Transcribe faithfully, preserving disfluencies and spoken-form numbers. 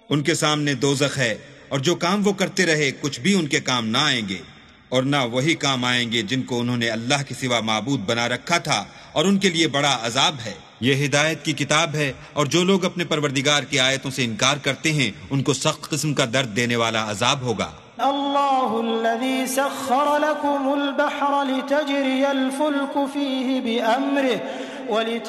उनके सामने दोज़ख है और जो काम वो करते रहे कुछ भी उनके काम ना आएंगे और ना वही काम आएंगे जिनको उन्होंने अल्लाह के सिवा माबूद बना रखा था, और उनके लिए बड़ा अजाब है। यह हिदायत की किताब है और जो लोग अपने परवरदिगार की आयतों से इनकार करते हैं उनको सख्त किस्म का दर्द देने वाला अजाब होगा। अल्लाहुल्लज़ी सख्खर लकुमुल बहर लितजरियल फुल्कु फीहि बिअम्रिहि